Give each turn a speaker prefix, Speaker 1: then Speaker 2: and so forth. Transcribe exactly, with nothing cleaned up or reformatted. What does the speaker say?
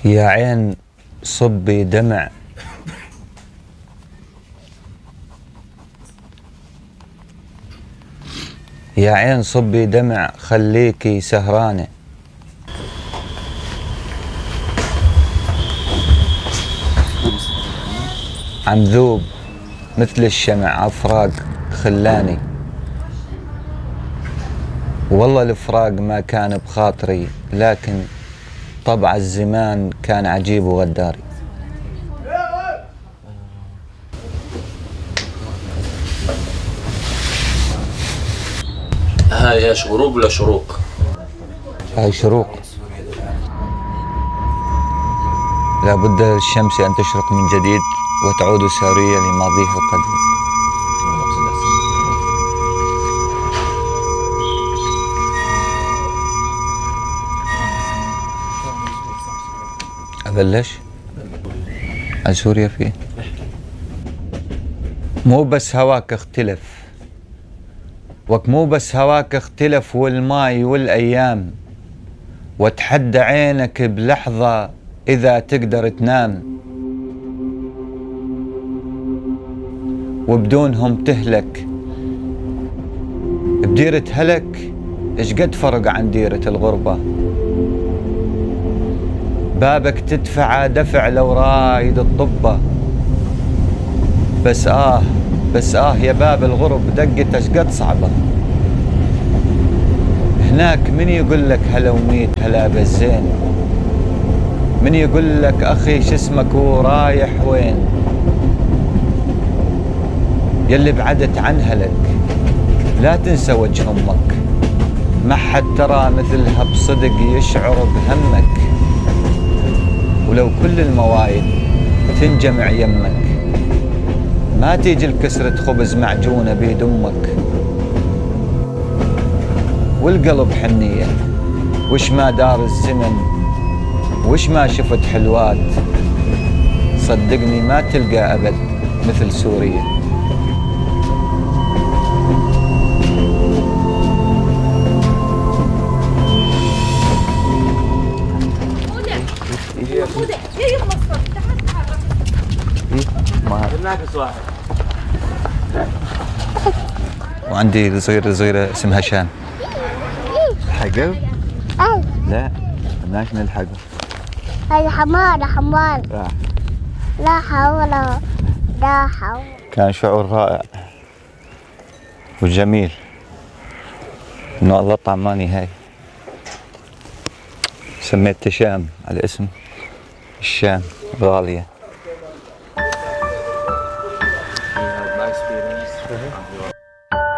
Speaker 1: يا عين صبي دمع يا عين صبي دمع خليكي سهرانة، عم ذوب مثل الشمع عفراق خلاني، والله الفراق ما كان بخاطري، لكن طبع الزمان كان عجيب وغداري.
Speaker 2: هاي ايش غروب ولا شروق؟
Speaker 1: هاي شروق، لابد للشمس أن تشرق من جديد وتعود سارية لماضيها القديم. أبلش؟ على سوريا فيه مو بس هواك اختلف، وك مو بس هواك اختلف والماي والأيام، وتحدى عينك بلحظة إذا تقدر تنام، وبدونهم تهلك بديرة هلك. إيش قد فرق عن ديرة الغربة؟ بابك تدفع دفع لو رايد الطبة، بس آه بس آه يا باب الغرب دقت إيش قد صعبة. هناك من يقول لك هلا وميت هلا بالزين، من يقول لك أخي شسمك ورايح وين، يلي بعدت عن هلك لا تنسى وجه أمك، ما حد ترى مثلها بصدق يشعر بهمك، ولو كل الموايد تنجمع يمك ما تيجي الكسرة خبز معجونة بيد أمك. والقلب حنية وش ما دار الزمن، وش ما شفت حلوات، صدقني ما تلقى أبد مثل سوريا. وعندي صغيرة صغيرة اسمها شام. الحقه؟ لا ماش نلحقه.
Speaker 3: هاي حمار حمار.
Speaker 1: لا
Speaker 3: لا حول لا حول.
Speaker 1: كان شعور رائع وجميل انه الله طعماني هاي. سميتها شام على اسم الشام غالية.